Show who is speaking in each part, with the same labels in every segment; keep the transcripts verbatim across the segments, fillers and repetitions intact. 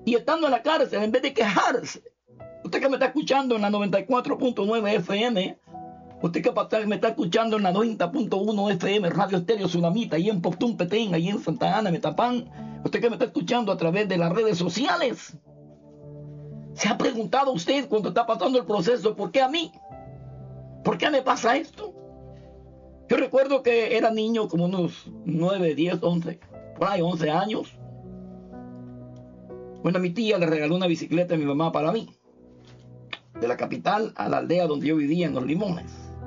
Speaker 1: Y estando en la cárcel, en vez de quejarse, usted que me está escuchando en la noventa y cuatro punto nueve F M, usted que me está escuchando en la noventa punto uno F M, Radio Estéreo Tsunamita, ahí en Poptún Petén, ahí en Santa Ana, Metapán, usted que me está escuchando a través de las redes sociales, ¿se ha preguntado usted cuando está pasando el proceso, ¿por qué a mí? ¿Por qué me pasa esto? Yo recuerdo que era niño, como unos nueve, diez, once, por ahí once años. Bueno, mi tía le regaló una bicicleta a mi mamá para mí, de la capital a la aldea donde yo vivía, en Los Limones.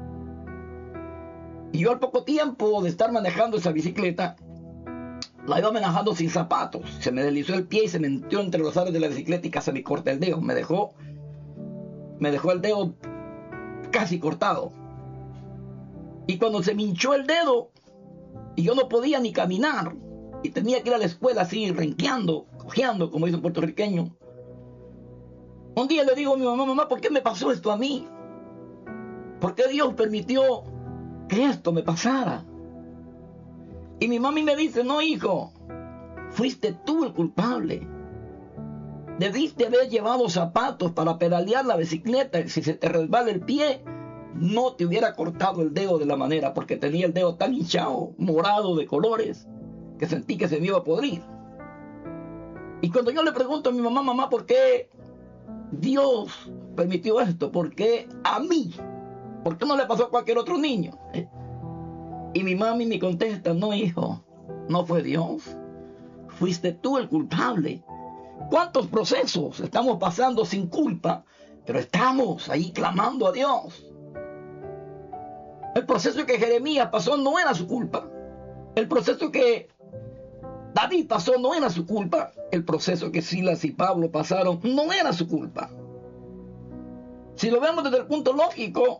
Speaker 1: Y yo al poco tiempo de estar manejando esa bicicleta, la iba manejando sin zapatos. Se me deslizó el pie y se me metió entre los aros de la bicicleta y casi me corté el dedo. Me dejó, me dejó el dedo casi cortado. Y cuando se me hinchó el dedo y yo no podía ni caminar y tenía que ir a la escuela así renqueando, cojeando, como dice un puertorriqueño, un día le digo a mi mamá: mamá, ¿por qué me pasó esto a mí? ¿Por qué Dios permitió que esto me pasara? Y mi mami me dice: no, hijo, fuiste tú el culpable. Debiste haber llevado zapatos para pedalear la bicicleta. Si se te resbala el pie, no te hubiera cortado el dedo de la manera, porque tenía el dedo tan hinchado, morado de colores, que sentí que se me iba a podrir. Y cuando yo le pregunto a mi mamá: mamá, ¿por qué Dios permitió esto? ¿Por qué a mí? ¿Por qué no le pasó a cualquier otro niño? ¿Eh? Y mi mami me contesta: no, hijo, no fue Dios, fuiste tú el culpable. ¿Cuántos procesos estamos pasando sin culpa, pero estamos ahí clamando a Dios? El proceso que Jeremías pasó no era su culpa. El proceso que David pasó no era su culpa. El proceso que Silas y Pablo pasaron no era su culpa. Si lo vemos desde el punto lógico,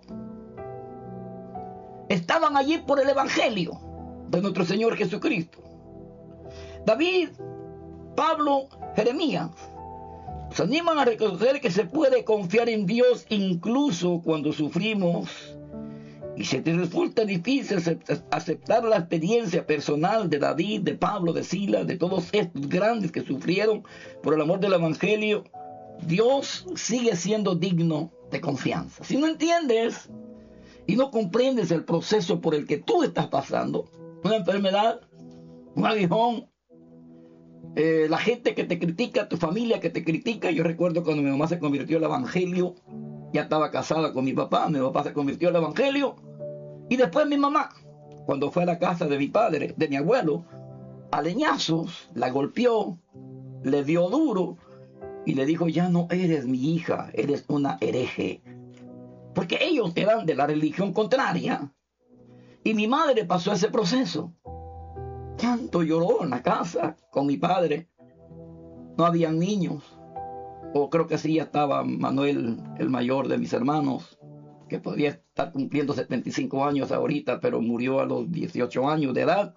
Speaker 1: estaban allí por el evangelio de nuestro Señor Jesucristo. David, Pablo, Jeremías se animan a reconocer que se puede confiar en Dios incluso cuando sufrimos. Y si te resulta difícil aceptar la experiencia personal de David, de Pablo, de Silas, de todos estos grandes que sufrieron por el amor del evangelio, Dios sigue siendo digno de confianza. Si no entiendes y no comprendes el proceso por el que tú estás pasando, una enfermedad, un aguijón, eh, la gente que te critica, tu familia que te critica. Yo recuerdo cuando mi mamá se convirtió al evangelio, ya estaba casada con mi papá, mi papá se convirtió al evangelio, y después mi mamá, cuando fue a la casa de mi padre, de mi abuelo, a leñazos, la golpeó, le dio duro, y le dijo: ya no eres mi hija, eres una hereje. Porque ellos eran de la religión contraria, y mi madre pasó ese proceso. Tanto lloró en la casa con mi padre, no habían niños, o creo que sí, ya estaba Manuel, el mayor de mis hermanos, que podría estar cumpliendo setenta y cinco años ahorita, pero murió a los dieciocho años de edad.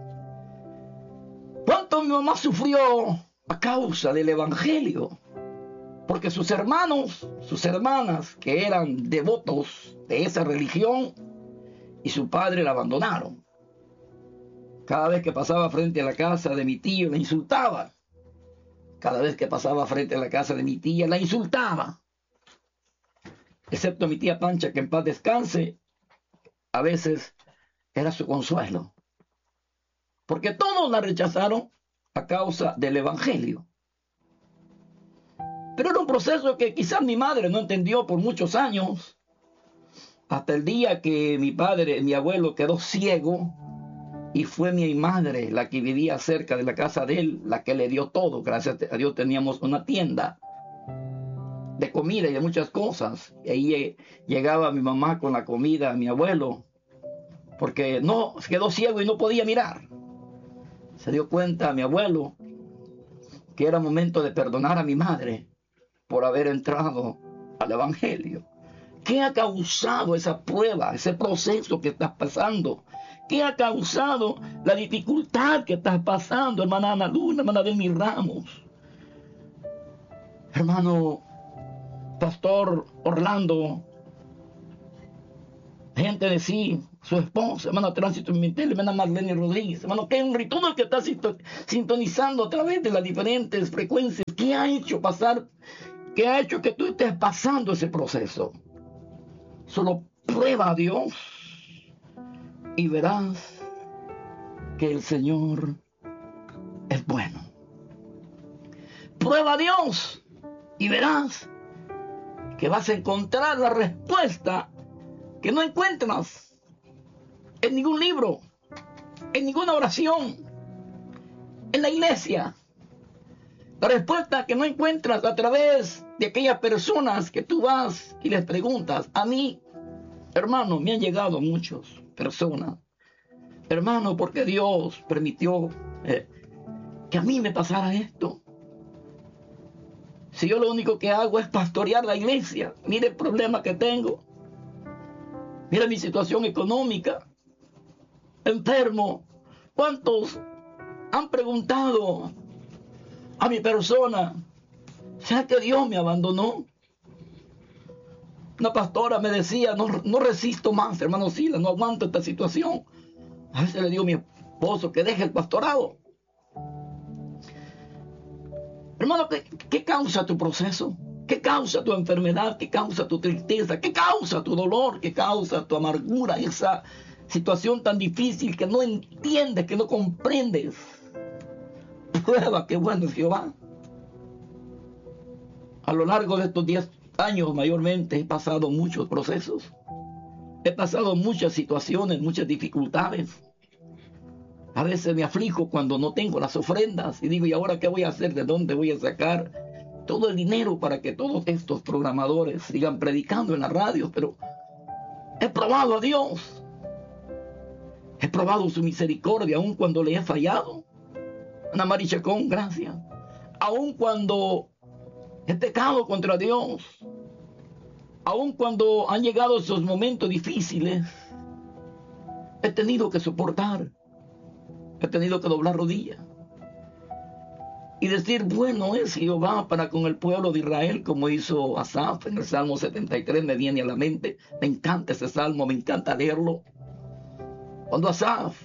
Speaker 1: ¿Cuánto mi mamá sufrió a causa del evangelio? Porque sus hermanos, sus hermanas, que eran devotos de esa religión, y su padre la abandonaron. Cada vez que pasaba frente a la casa de mi tío, la insultaba. Cada vez que pasaba frente a la casa de mi tía, la insultaba. Excepto mi tía Pancha, que en paz descanse, a veces era su consuelo. Porque todos la rechazaron a causa del evangelio. Pero era un proceso que quizás mi madre no entendió por muchos años, hasta el día que mi padre, mi abuelo, quedó ciego, y fue mi madre la que vivía cerca de la casa de él, la que le dio todo. Gracias a Dios teníamos una tienda de comida y de muchas cosas. Y ahí llegaba mi mamá con la comida a mi abuelo, porque no, quedó ciego y no podía mirar. Se dio cuenta mi abuelo que era momento de perdonar a mi madre por haber entrado al evangelio. ¿Qué ha causado esa prueba, ese proceso que estás pasando? ¿Qué ha causado la dificultad que estás pasando, hermana Ana Luna, hermana Delmi Ramos, hermano Pastor Orlando, gente de sí, su esposa, hermano Tránsito Pimentel, hermana Marlene Rodríguez, hermano Henry, todo el que está sintonizando a través de las diferentes frecuencias? ¿Qué ¿Qué ha hecho pasar? ¿Qué ha hecho que tú estés pasando ese proceso? Solo prueba a Dios y verás que el Señor es bueno. Prueba a Dios y verás que vas a encontrar la respuesta que no encuentras en ningún libro, en ninguna oración, en la iglesia. La respuesta que no encuentras a través de aquellas personas que tú vas y les preguntas. A mí, hermano, me han llegado muchas personas. Hermano, porque Dios permitió eh, que a mí me pasara esto. Si yo lo único que hago es pastorear la iglesia, mire el problema que tengo. Mira mi situación económica. Enfermo. ¿Cuántos han preguntado a mi persona? ¿Será que Dios me abandonó? Una pastora me decía, no, no resisto más, hermano Sila, no aguanto esta situación. A veces le digo a mi esposo que deje el pastorado. Hermano, ¿qué, ¿qué causa tu proceso? ¿Qué causa tu enfermedad? ¿Qué causa tu tristeza? ¿Qué causa tu dolor? ¿Qué causa tu amargura? Esa situación tan difícil que no entiendes, que no comprendes. Prueba que bueno es Jehová. A lo largo de estos diez años mayormente he pasado muchos procesos. He pasado muchas situaciones, muchas dificultades. A veces me aflijo cuando no tengo las ofrendas y digo, ¿y ahora qué voy a hacer? ¿De dónde voy a sacar todo el dinero para que todos estos programadores sigan predicando en la radio? Pero he probado a Dios. He probado su misericordia aun cuando le he fallado. Ana María Chacón, gracias. Aun cuando he pecado contra Dios. Aun cuando han llegado esos momentos difíciles, he tenido que soportar. He tenido que doblar rodillas y decir, bueno es Jehová para con el pueblo de Israel, como hizo Asaf en el Salmo setenta y tres, me viene a la mente. Me encanta ese salmo, me encanta leerlo. Cuando Asaf,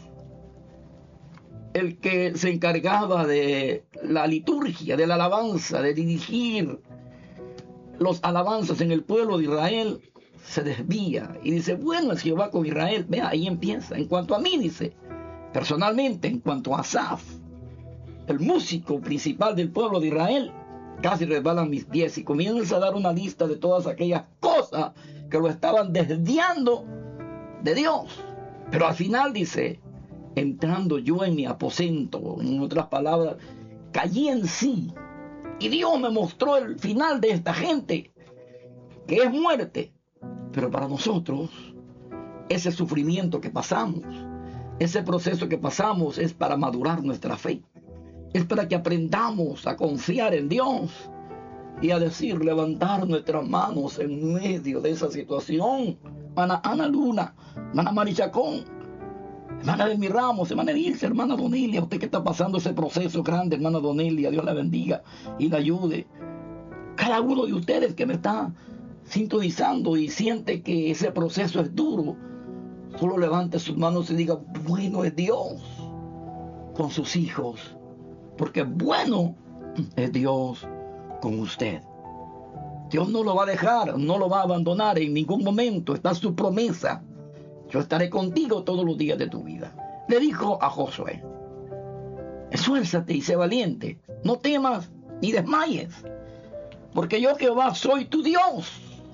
Speaker 1: el que se encargaba de la liturgia, de la alabanza, de dirigir los alabanzas en el pueblo de Israel, se desvía y dice, bueno es Jehová con Israel. Vea, ahí empieza. En cuanto a mí, dice, personalmente, en cuanto a Asaf, el músico principal del pueblo de Israel, casi resbalan mis pies y comienza a dar una lista de todas aquellas cosas que lo estaban desviando de Dios. Pero al final dice, entrando yo en mi aposento, en otras palabras, caí en sí. Y Dios me mostró el final de esta gente, que es muerte. Pero para nosotros, ese sufrimiento que pasamos, ese proceso que pasamos es para madurar nuestra fe. Es para que aprendamos a confiar en Dios y a decir, levantar nuestras manos en medio de esa situación. Hermana Ana Luna, hermana Mari Chacón, hermana Delmi Ramos, hermana Ilse, hermana Donelia, usted que está pasando ese proceso grande, hermana Donelia, Dios la bendiga y la ayude. Cada uno de ustedes que me está sintonizando y siente que ese proceso es duro, solo levante sus manos y diga, bueno es Dios con sus hijos, porque bueno es Dios con usted. Dios no lo va a dejar, no lo va a abandonar en ningún momento. Está su promesa. Yo estaré contigo todos los días de tu vida. Le dijo a Josué, esfuérzate y sé valiente, no temas ni desmayes, porque yo Jehová soy tu Dios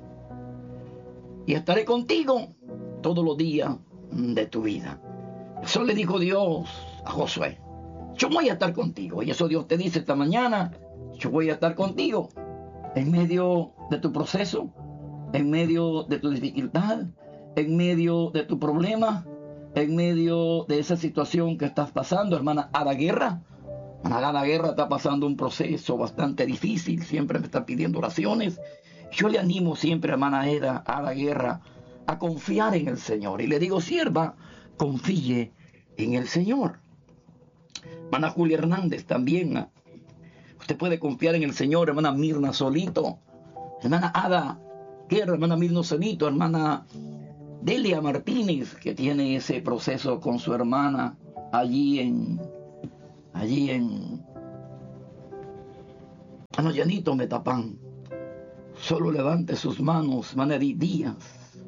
Speaker 1: y estaré contigo todos los días de tu vida. Eso le dijo Dios a Josué. Yo voy a estar contigo. Y eso Dios te dice esta mañana. Yo voy a estar contigo en medio de tu proceso, en medio de tu dificultad, en medio de tu problema, en medio de esa situación que estás pasando. Hermana Ada Guerra, hermana Ada Guerra está pasando un proceso bastante difícil. Siempre me está pidiendo oraciones. Yo le animo siempre, hermana Ada, Ada Guerra, a confiar en el Señor. Y le digo, sierva, confíe en el Señor. Hermana Julia Hernández también. Usted puede confiar en el Señor. Hermana Mirna Solito. Hermana Ada Guerra, hermana Mirna Solito. Hermana Delia Martínez, que tiene ese proceso con su hermana allí en... Allí en... Ano llanito Metapán, solo levante sus manos, Maneri Díaz,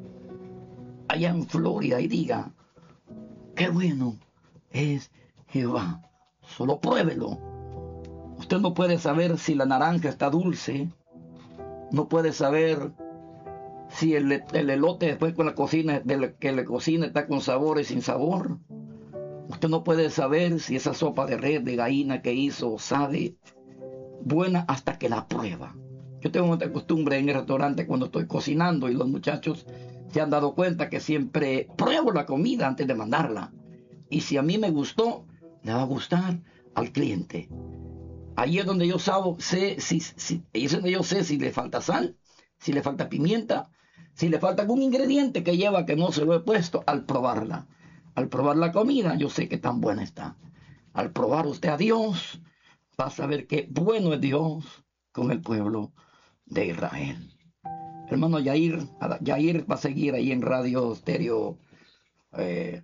Speaker 1: allá en Florida, y diga, qué bueno es Jehová. Solo pruébelo. Usted no puede saber si la naranja está dulce, no puede saber si el, el elote después con la cocina, de que le cocina está con sabor y sin sabor. Usted no puede saber si esa sopa de res, de gallina que hizo sabe buena hasta que la prueba. Yo tengo esta costumbre en el restaurante cuando estoy cocinando y los muchachos se han dado cuenta que siempre pruebo la comida antes de mandarla. Y si a mí me gustó, le va a gustar al cliente. Ahí es donde yo sabo, sé si, si, ahí es donde yo sé si le falta sal, si le falta pimienta, si le falta algún ingrediente que lleva que no se lo he puesto al probarla. Al probar la comida, yo sé que tan buena está. Al probar usted a Dios, va a saber qué bueno es Dios con el pueblo de Israel. Hermano Yair, Yair va a seguir ahí en Radio Estéreo, eh,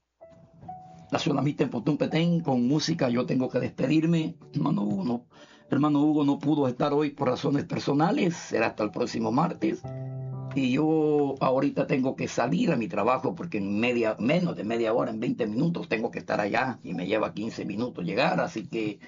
Speaker 1: La Sulamita en Potún Petén, con música. Yo tengo que despedirme. Hermano Hugo, no, hermano Hugo no pudo estar hoy por razones personales, será hasta el próximo martes. Y yo ahorita tengo que salir a mi trabajo porque en media, menos de media hora, en veinte minutos, tengo que estar allá y me lleva quince minutos llegar. Así que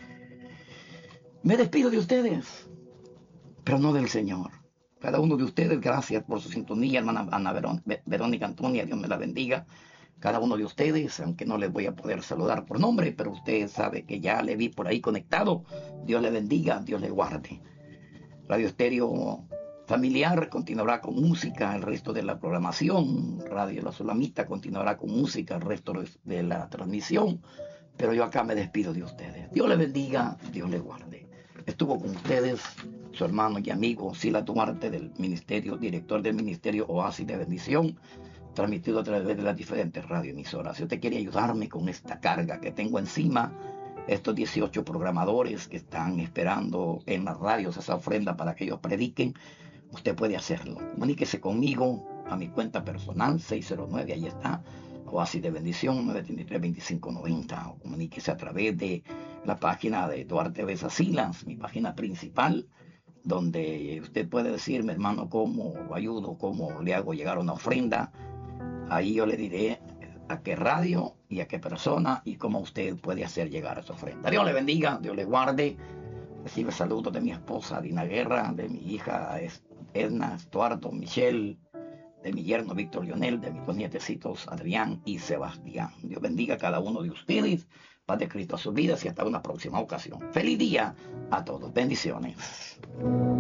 Speaker 1: me despido de ustedes, pero no del Señor. Cada uno de ustedes, gracias por su sintonía, hermana Ana Verón, Verónica Antonia, Dios me la bendiga. Cada uno de ustedes, aunque no les voy a poder saludar por nombre, pero usted sabe que ya le vi por ahí conectado. Dios le bendiga, Dios le guarde. Radio Estéreo Familiar continuará con música el resto de la programación. Radio La Sulamita continuará con música el resto de la transmisión. Pero yo acá me despido de ustedes. Dios le bendiga, Dios le guarde. Estuvo con ustedes su hermano y amigo Sila Duarte, del ministerio, director del ministerio Oasis de Bendición, transmitido a través de las diferentes radioemisoras. Si usted quiere ayudarme con esta carga que tengo encima, estos dieciocho programadores que están esperando en las radios esa ofrenda para que ellos prediquen, usted puede hacerlo. Comuníquese conmigo a mi cuenta personal, seis cero nueve, ahí está, Oasis de Bendición, nueve tres tres, veinticinco noventa, o comuníquese a través de la página de Duarte Besa Silas, mi página principal, donde usted puede decirme, hermano, cómo lo ayudo, cómo le hago llegar una ofrenda. Ahí yo le diré a qué radio y a qué persona y cómo usted puede hacer llegar esa ofrenda. Dios le bendiga, Dios le guarde. Recibe saludos de mi esposa Dina Guerra, de mi hija Edna Estuardo, Michelle, de mi yerno Víctor Lionel, de mis dos nietecitos Adrián y Sebastián. Dios bendiga a cada uno de ustedes, paz de Cristo a sus vidas y hasta una próxima ocasión. Feliz día a todos, bendiciones.